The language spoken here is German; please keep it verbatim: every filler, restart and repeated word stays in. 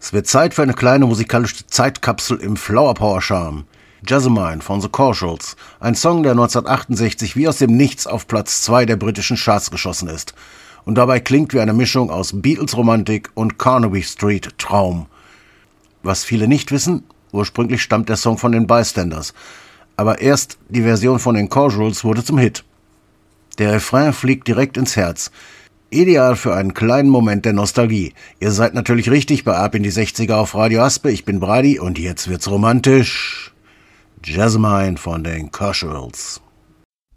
Es wird Zeit für eine kleine musikalische Zeitkapsel im Flower Power Charme. Jessamine von The Casuals, ein Song, der neunzehnhundertachtundsechzig wie aus dem Nichts auf Platz zwei der britischen Charts geschossen ist und dabei klingt wie eine Mischung aus Beatles-Romantik und Carnaby Street Traum. Was viele nicht wissen, ursprünglich stammt der Song von den Bystanders, aber erst die Version von den Casuals wurde zum Hit. Der Refrain fliegt direkt ins Herz. Ideal für einen kleinen Moment der Nostalgie. Ihr seid natürlich richtig bei Ab in die sechziger auf Radio Aspe. Ich bin Brady und jetzt wird's romantisch. Jessamine von den Casuals.